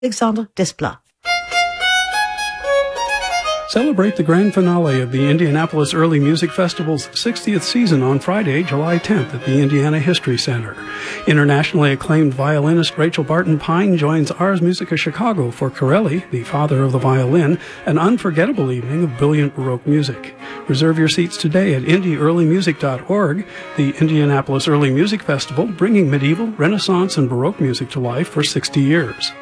Alexandre Desplat. Celebrate the grand finale of the Indianapolis Early Music Festival's 60th season on Friday, July 10th at the Indiana History Center. Internationally acclaimed violinist Rachel Barton Pine joins Ars Musica Chicago for Corelli, the father of the violin, an unforgettable evening of brilliant Baroque music. Reserve your seats today at indieearlymusic.org. The Indianapolis Early Music Festival, bringing medieval, Renaissance, and Baroque music to life for 60 years.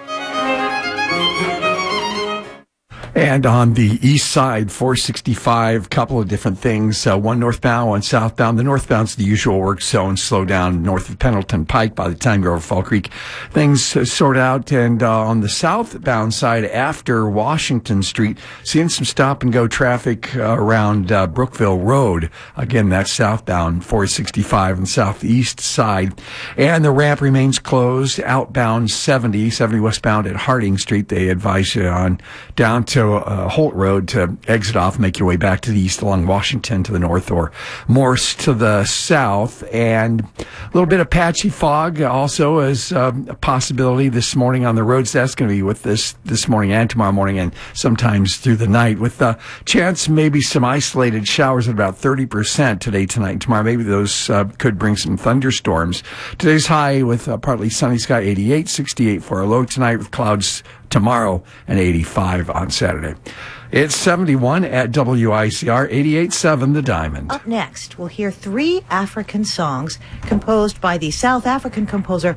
And on the east side, 465, couple of different things. One northbound, one southbound. The northbound's the usual work zone. Slow down north of Pendleton Pike by the time you're over Fall Creek. Things sort out. And on the southbound side, after Washington Street, seeing some stop-and-go traffic around Brookville Road. Again, that's southbound, 465 on the southeast side. And the ramp remains closed. Outbound 70 westbound at Harding Street. They advise you on down to Holt Road to exit off, make your way back to the east along Washington to the north, or Morse to the south. And a little bit of patchy fog also is a possibility this morning on the roads. That's going to be with this morning and tomorrow morning, and sometimes through the night, with the chance maybe some isolated showers at about 30% today, tonight, and tomorrow. Maybe those could bring some thunderstorms. Today's high with partly sunny sky, 88, 68 for a low tonight, with clouds tomorrow and 85 on Saturday. It's 71 at WICR, 88.7 The Diamond. Up next, we'll hear 3 African songs composed by the South African composer